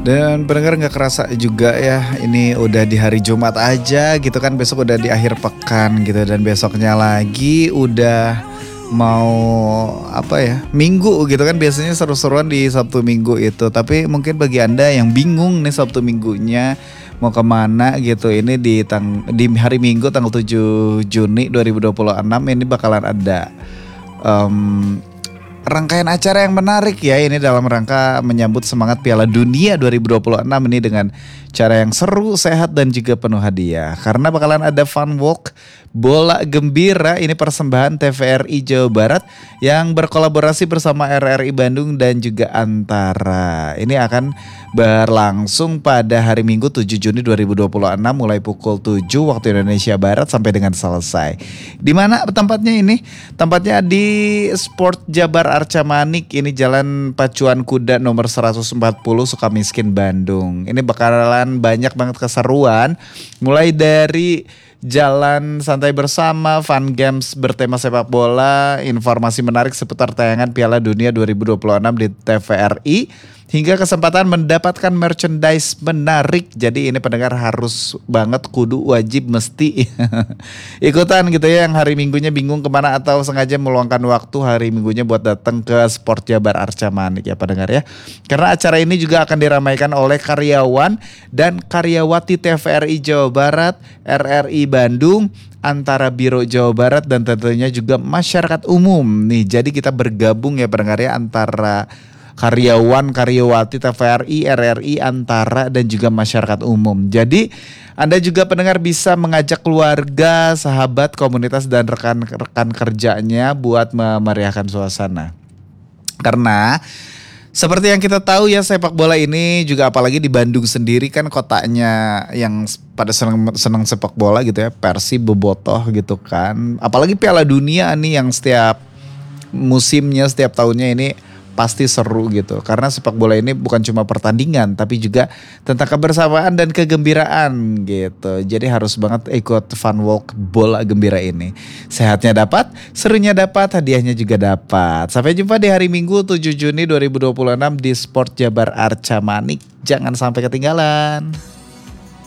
Dan pendengar nggak kerasa juga ya, ini udah di hari Jumat aja gitu kan, besok udah di akhir pekan gitu, dan besoknya lagi udah mau apa ya, Minggu gitu kan. Biasanya seru-seruan di Sabtu Minggu itu, tapi mungkin bagi Anda yang bingung nih Sabtu Minggunya mau kemana gitu, ini di hari Minggu tanggal 7 Juni 2026 ini bakalan ada rangkaian acara yang menarik ya, ini dalam rangka menyambut semangat Piala Dunia 2026 ini dengan cara yang seru, sehat dan juga penuh hadiah. Karena bakalan ada fun walk bola gembira, ini persembahan TVRI Jawa Barat yang berkolaborasi bersama RRI Bandung dan juga Antara. Ini akan berlangsung pada hari Minggu 7 Juni 2026 mulai pukul 7 waktu Indonesia Barat sampai dengan selesai. Di mana tempatnya ini? Tempatnya di Sport Jabar Arca Manik, ini Jalan Pacuan Kuda nomor 140 Sukamiskin Bandung. Ini bakalan banyak banget keseruan, mulai dari jalan santai bersama, fun games bertema sepak bola, informasi menarik seputar tayangan Piala Dunia 2026 di TVRI, hingga kesempatan mendapatkan merchandise menarik. Jadi ini pendengar harus banget, kudu, wajib, mesti ikutan gitu ya, yang hari Minggunya bingung kemana atau sengaja meluangkan waktu hari Minggunya buat datang ke Sport Jabar Arca Manik ya pendengar ya. Karena acara ini juga akan diramaikan oleh karyawan dan karyawati TVRI Jawa Barat, RRI Bandung, Antara Biro Jawa Barat, dan tentunya juga masyarakat umum nih. Jadi kita bergabung ya pendengar ya, antara karyawan, karyawati TVRI, RRI, Antara dan juga masyarakat umum. Jadi Anda juga pendengar bisa mengajak keluarga, sahabat, komunitas dan rekan-rekan kerjanya buat memeriahkan suasana. Karena seperti yang kita tahu ya, sepak bola ini juga apalagi di Bandung sendiri kan kotanya yang pada senang sepak bola gitu ya, Persib bobotoh gitu kan. Apalagi Piala Dunia nih yang setiap musimnya, setiap tahunnya ini pasti seru gitu. Karena sepak bola ini bukan cuma pertandingan, tapi juga tentang kebersamaan dan kegembiraan gitu. Jadi harus banget ikut fun walk bola gembira ini. Sehatnya dapat, serunya dapat, hadiahnya juga dapat. Sampai jumpa di hari Minggu 7 Juni 2026 di Sport Jabar Arca Manik. Jangan sampai ketinggalan.